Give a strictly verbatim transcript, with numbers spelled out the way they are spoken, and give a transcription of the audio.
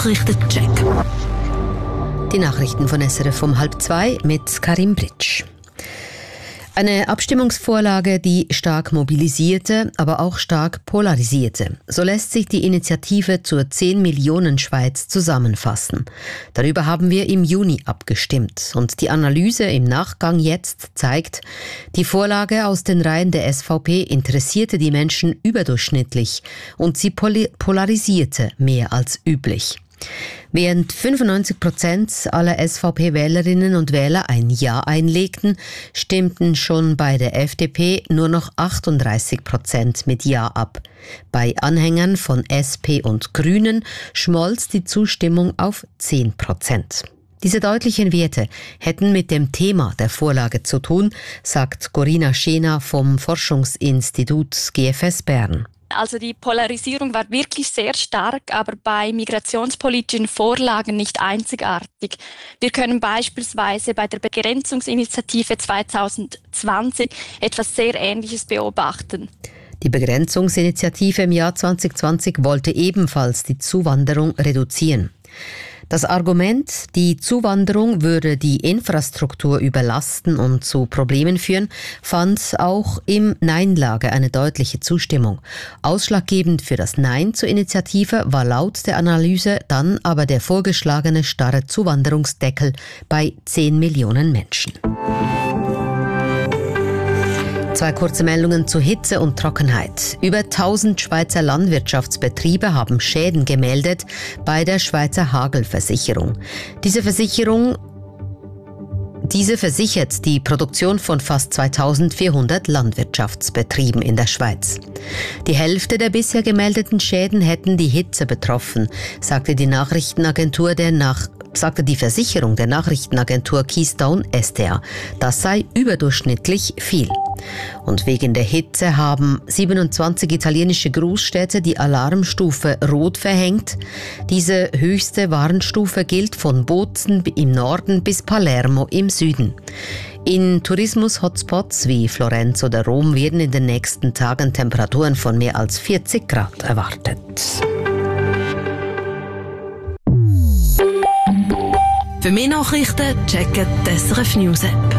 Nachrichtencheck. Die Nachrichten von S R F um halb zwei mit Karim Britsch. Eine Abstimmungsvorlage, die stark mobilisierte, aber auch stark polarisierte. So lässt sich die Initiative zur zehn Millionen Schweiz zusammenfassen. Darüber haben wir im Juni abgestimmt. Und die Analyse im Nachgang jetzt zeigt, die Vorlage aus den Reihen der S V P interessierte die Menschen überdurchschnittlich und sie polarisierte mehr als üblich. Während fünfundneunzig Prozent aller S V P-Wählerinnen und Wähler ein Ja einlegten, stimmten schon bei der F D P nur noch achtunddreißig Prozent mit Ja ab. Bei Anhängern von S P und Grünen schmolz die Zustimmung auf zehn Prozent. Diese deutlichen Werte hätten mit dem Thema der Vorlage zu tun, sagt Corinna Schena vom Forschungsinstitut G F S Bern. Also die Polarisierung war wirklich sehr stark, aber bei migrationspolitischen Vorlagen nicht einzigartig. Wir können beispielsweise bei der Begrenzungsinitiative zwanzig zwanzig etwas sehr Ähnliches beobachten. Die Begrenzungsinitiative im Jahr zwanzig zwanzig wollte ebenfalls die Zuwanderung reduzieren. Das Argument, die Zuwanderung würde die Infrastruktur überlasten und zu Problemen führen, fand auch im Nein-Lager eine deutliche Zustimmung. Ausschlaggebend für das Nein zur Initiative war laut der Analyse dann aber der vorgeschlagene starre Zuwanderungsdeckel bei zehn Millionen Menschen. Zwei kurze Meldungen zu Hitze und Trockenheit. Über tausend Schweizer Landwirtschaftsbetriebe haben Schäden gemeldet bei der Schweizer Hagelversicherung. Diese Versicherung Diese versichert die Produktion von fast zweitausendvierhundert Landwirtschaftsbetrieben in der Schweiz. Die Hälfte der bisher gemeldeten Schäden hätten die Hitze betroffen, sagte die Nachrichtenagentur der Nach sagte die Versicherung der Nachrichtenagentur Keystone S T A. Das sei überdurchschnittlich viel. Und wegen der Hitze haben siebenundzwanzig italienische Großstädte die Alarmstufe Rot verhängt. Diese höchste Warnstufe gilt von Bozen im Norden bis Palermo im Süden. In Tourismus-Hotspots wie Florenz oder Rom werden in den nächsten Tagen Temperaturen von mehr als vierzig Grad erwartet. Für mehr Nachrichten checken die S R F News App.